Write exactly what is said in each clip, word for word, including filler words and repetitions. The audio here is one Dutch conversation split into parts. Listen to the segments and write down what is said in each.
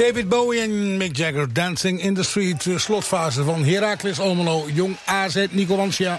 David Bowie en Mick Jagger, Dancing in the Street. Slotfase van Heracles Almelo, Jong A Z, Nico Wansja.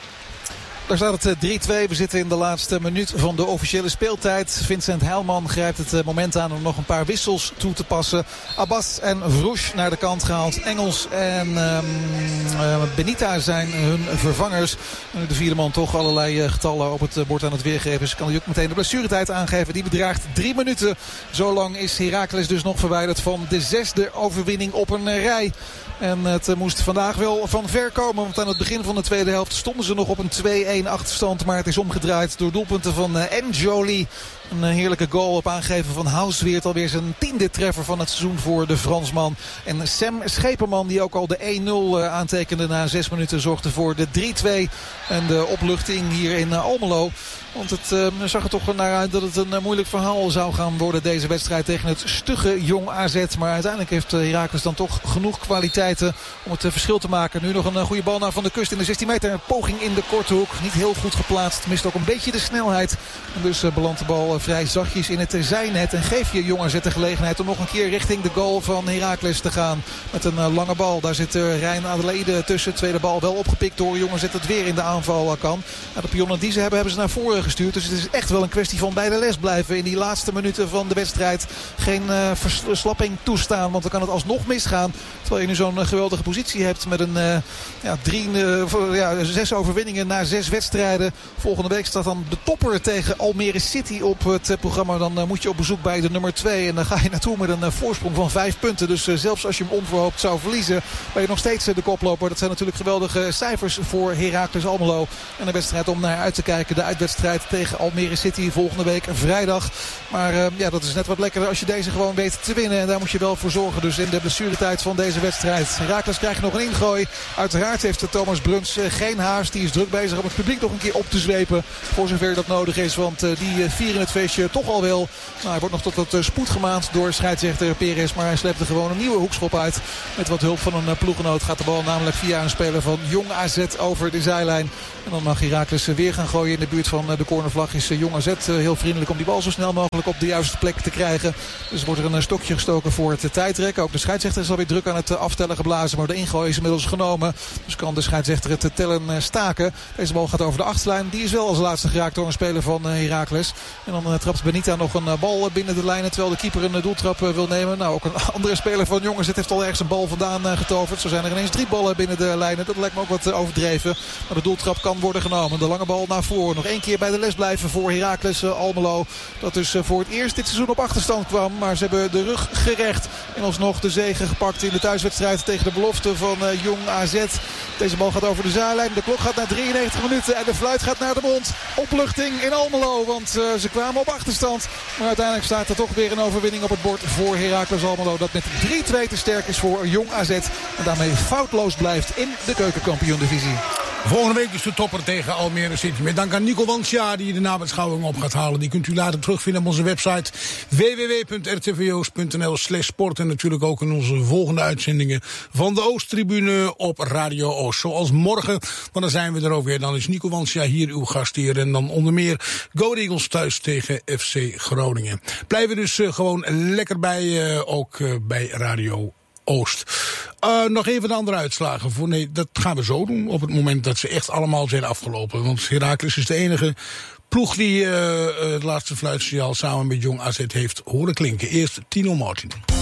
Daar staat het drie twee. We zitten in de laatste minuut van de officiële speeltijd. Vincent Heilman grijpt het moment aan om nog een paar wissels toe te passen. Abbas en Vroes naar de kant gehaald. Engels en um, uh, Benita zijn hun vervangers. En de vierde man toch allerlei getallen op het bord aan het weergeven is. Kan hij ook meteen de blessuretijd aangeven. Die bedraagt drie minuten. Zo lang is Heracles dus nog verwijderd van de zesde overwinning op een rij. En het moest vandaag wel van ver komen. Want aan het begin van de tweede helft stonden ze nog op een twee-een achterstand. Maar het is omgedraaid door doelpunten van N'Joli. Een heerlijke goal op aangeven van Housweert. Alweer zijn tiende treffer van het seizoen voor de Fransman. En Sam Scheperman, die ook al de één nul aantekende na zes minuten, zorgde voor de drie twee. En de opluchting hier in Almelo. Want het uh, zag er toch naar uit dat het een uh, moeilijk verhaal zou gaan worden, deze wedstrijd tegen het stugge Jong A Z. Maar uiteindelijk heeft uh, Heracles dan toch genoeg kwaliteiten om het uh, verschil te maken. Nu nog een uh, goede bal naar Van der Kust in de zestien meter. Een poging in de korte hoek. Niet heel goed geplaatst. Mist ook een beetje de snelheid. En dus uh, belandt de bal uh, vrij zachtjes in het uh, zijnet. En geef je Jong A Z de gelegenheid om nog een keer richting de goal van Heracles te gaan. Met een uh, lange bal. Daar zit uh, Rijn Adelaide tussen. Tweede bal wel opgepikt door Jong A Z het weer in de aanval kan. Nou, de pionnen die ze hebben, hebben ze naar voren gestuurd. Dus het is echt wel een kwestie van bij de les blijven in die laatste minuten van de wedstrijd. Geen uh, verslapping toestaan, want dan kan het alsnog misgaan. Terwijl je nu zo'n uh, geweldige positie hebt met een uh, ja, drie, uh, ja, zes overwinningen na zes wedstrijden. Volgende week staat dan de topper tegen Almere City op het uh, programma. Dan uh, moet je op bezoek bij de nummer twee. En dan ga je naartoe met een uh, voorsprong van vijf punten. Dus uh, zelfs als je hem onverhoopt zou verliezen, ben je nog steeds uh, de koploper. Dat zijn natuurlijk geweldige cijfers voor Heracles Almelo. En een wedstrijd om naar uit te kijken. De uitwedstrijd tegen Almere City volgende week vrijdag. Maar uh, ja, dat is net wat lekkerder als je deze gewoon weet te winnen. En daar moet je wel voor zorgen. Dus in de blessuretijd van deze wedstrijd. Heracles krijgt nog een ingooi. Uiteraard heeft Thomas Bruns uh, geen haast. Die is druk bezig om het publiek nog een keer op te zwepen. Voor zover dat nodig is. Want uh, die uh, vieren het feestje toch al wel. Nou, hij wordt nog tot wat uh, spoed gemaand door scheidsrechter Perez. Maar hij slept er gewoon een nieuwe hoekschop uit. Met wat hulp van een uh, ploeggenoot gaat de bal namelijk via een speler van Jong A Z over de zijlijn. En dan mag Heracles uh, weer gaan gooien in de buurt van uh, de cornervlag. Is uh, Jong A Z uh, heel vriendelijk om die bal zo snel mogelijk op de juiste plek te krijgen. Dus wordt er een uh, stokje gestoken voor het uh, tijdrek. Ook de scheidsrechter is alweer druk aan het uh, aftellen geblazen. Maar de ingooi is inmiddels genomen. Dus kan de scheidsrechter het uh, tellen uh, staken. Deze bal gaat over de achterlijn. Die is wel als laatste geraakt door een speler van uh, Heracles. En dan uh, trapt Benita nog een uh, bal uh, binnen de lijnen. Terwijl de keeper een uh, doeltrap uh, wil nemen. Nou, ook een andere speler van Jong A Z heeft al ergens een bal vandaan uh, getoverd. Zo zijn er ineens drie ballen binnen de lijnen. Dat lijkt me ook wat uh, overdreven. Maar de doeltrap kan worden genomen. De lange bal naar voren. Nog één keer bij de les blijven voor Heracles uh, Almelo. Dat dus uh, voor het eerst dit seizoen op achterstand kwam. Maar ze hebben de rug gerecht. En alsnog de zege gepakt in de thuiswedstrijd tegen de belofte van uh, Jong A Z. Deze bal gaat over de zijlijn. De klok gaat naar drieënnegentig minuten. En de fluit gaat naar de mond. Opluchting in Almelo. Want uh, ze kwamen op achterstand. Maar uiteindelijk staat er toch weer een overwinning op het bord voor Heracles Almelo. Dat met drie twee te sterk is voor Jong A Z. En daarmee foutloos blijft in de keukenkampioen-divisie. Volgende week is de topper tegen Almere City. Met dank aan Nico Wansja die de nabeschouwing op gaat halen. Die kunt u later terugvinden op onze website w w w punt r t v oost punt n l slash sport. En natuurlijk ook in onze volgende uitzendingen van de Oosttribune op Radio Oost. Zoals morgen, want dan zijn we er ook weer. Dan is Nico Wansja hier uw gastheer. En dan onder meer Go Eagles thuis tegen F C Groningen. Blijven dus uh, gewoon lekker bij, uh, ook uh, bij Radio Oost. Uh, nog even de andere uitslagen. Voor, nee, dat gaan we zo doen op het moment dat ze echt allemaal zijn afgelopen. Want Heracles is de enige ploeg die uh, het laatste fluitsignaal samen met Jong A Z heeft horen klinken. Eerst Tino Martin.